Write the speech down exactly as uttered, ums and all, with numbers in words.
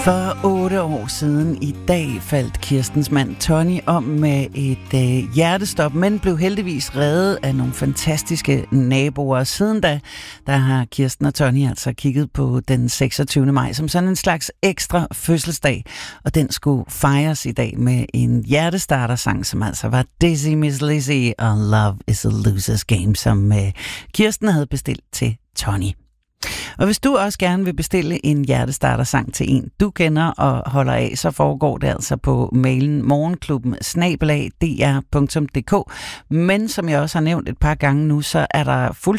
For otte år siden i dag faldt Kirstens mand Tony om med et øh, hjertestop, men blev heldigvis reddet af nogle fantastiske naboer. Siden da, der har Kirsten og Tony altså kigget på den seksogtyvende maj som sådan en slags ekstra fødselsdag, og den skulle fejres i dag med en hjertestartersang, som altså var Dizzy Miss Lizzy og Love is a Loser's Game, som øh, Kirsten havde bestilt til Tony. Og hvis du også gerne vil bestille en hjertestartersang til en, du kender og holder af, så foregår det altså på mailen morgenklubben snabel-a d r punktum d k. Men som jeg også har nævnt et par gange nu, så er der fuldstændig